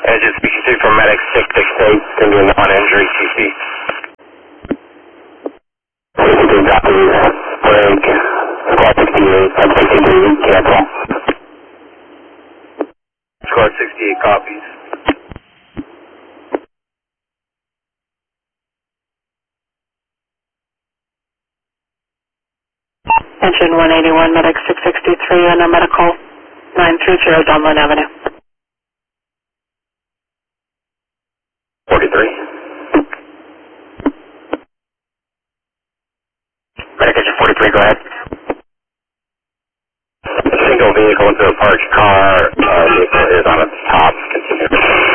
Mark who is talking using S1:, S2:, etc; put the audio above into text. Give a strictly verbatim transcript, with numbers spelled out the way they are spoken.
S1: Engine speaking to from Medic six six eight, going to be a non-injury C C. sixty-two copies, break, squad sixty-eight, sub sixty-three, cancel. Squad sixty-eight copies.
S2: Engine one eighty-one, Medic six sixty-three, under medical nine three zero Dunlin Avenue.
S1: forty-three. Medic engine forty-three, go ahead.